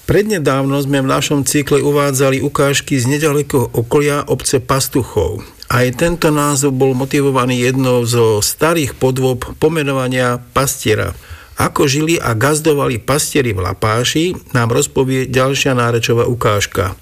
Prednedávno sme v našom cykle uvádzali ukážky z nedalekého okolia obce Pastuchov. Aj tento názov bol motivovaný jednou zo starých podôb pomenovania pastiera. Ako žili a gazdovali pastieri v Lapáši, nám rozpovie ďalšia nárečová ukážka.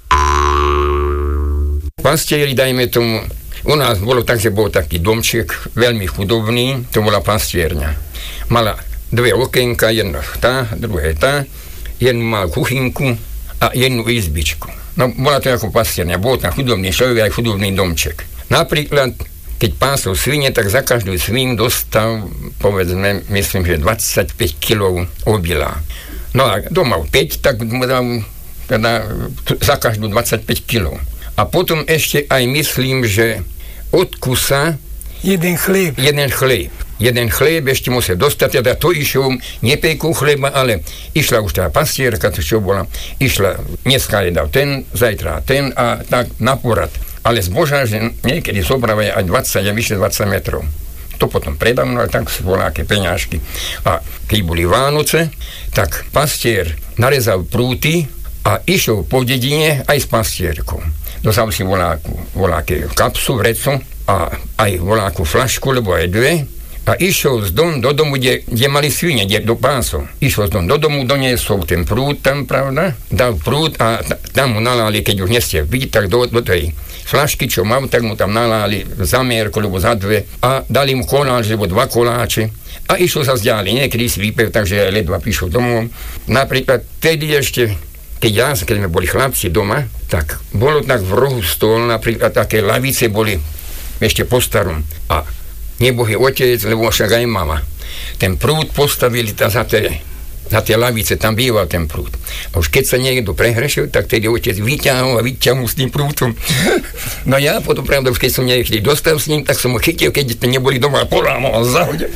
Pastieri, dajme tomu, u nás bolo tak, že bol taký domček, veľmi chudobný, to bola pastierňa. Mala dve okienka, jedno tá, druhé tá, jednu mal kuchynku a jednu izbičku. No, bola to ako pastierňa, bol tam chudobný človek aj chudobný domček. Napríklad, keď pásol svine, tak za každú svinu dostal, povedzme, myslím, že 25 kg obilá. No a doma 5, tak mu dal teda za každú 25 kg. A potom ešte aj myslím, že od kusa jeden chlieb ešte musel dostať, teda to išiel nie pejku chleba, ale išla už tá pastierka, to čo bola, išla, dneska je dal ten, zajtra ten a tak na porad. Ale zbožá, že niekedy zobrali aj 20 a vyše 20 metrov. To potom predávno, tak sú voľaké peňažky. A keď boli Vánoce, tak pastier narezal prúty a išiel po dedine aj s pastierkou. Dosal si voľaké kapsu, vrecu a aj voľakú flašku, lebo aj dve. A išiel z domu do domu, kde mali svine, do pásov. Išiel z domu do domu, doniesol ten prúd tam, pravda, dal prúd a tam mu naláli, keď už nestiel byť, tak do tej flašky, čo mal, tak mu tam naláli za mierku, alebo za dve a dali mu koláč, alebo 2 koláče a išiel sa vzdiali. Niekedy si vypil, takže ledva prišiel domov. Napríklad tedy ešte, keď sme boli chlapci doma, tak bolo tak v rohu stôl, napríklad také lavice boli ešte po starom a nebohý otec, lebo však aj mama. Ten prúd postavili za tie lavice, tam býval ten prúd. A už keď sa niekto prehrešil, tak tedy otec vyťahol s tým prúdom. No ja potom, pravda, už keď som niekedy dostal s ním, tak som ho chytil, keď ste neboli doma a polámal a zahodil.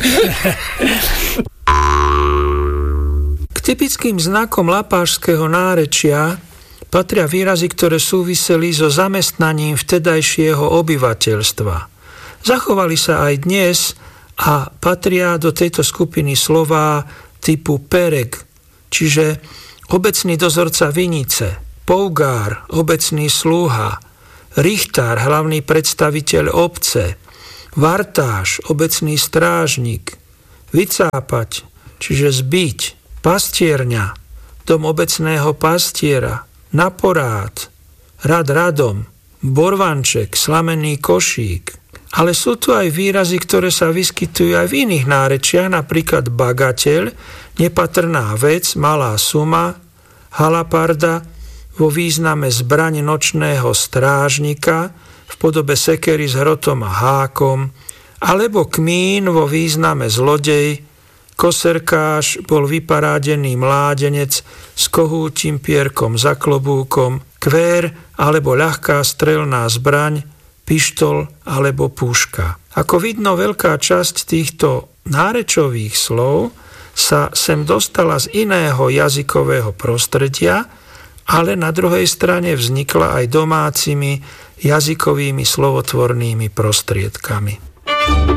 K typickým znakom lapášského nárečia patria výrazy, ktoré súviseli so zamestnaním vtedajšieho obyvateľstva. Zachovali sa aj dnes a patria do tejto skupiny slová typu perek, čiže obecný dozorca vinice, pougár, obecný sluha, richtár, hlavný predstaviteľ obce, vartáš, obecný strážnik, vycápať, čiže zbiť, pastierňa, dom obecného pastiera, naporát, radom, borvanček, slamený košík. Ale sú tu aj výrazy, ktoré sa vyskytujú aj v iných nárečiach, napríklad bagateľ, nepatrná vec, malá suma, halaparda vo význame zbraň nočného strážnika v podobe sekery s hrotom a hákom, alebo kmín vo význame zlodej, koserkáš bol vyparádený mládenec s kohútim pierkom za klobúkom, kvér alebo ľahká strelná zbraň, pištol alebo puška. Ako vidno, veľká časť týchto nárečových slov sa sem dostala z iného jazykového prostredia, ale na druhej strane vznikla aj domácimi jazykovými slovotvornými prostriedkami.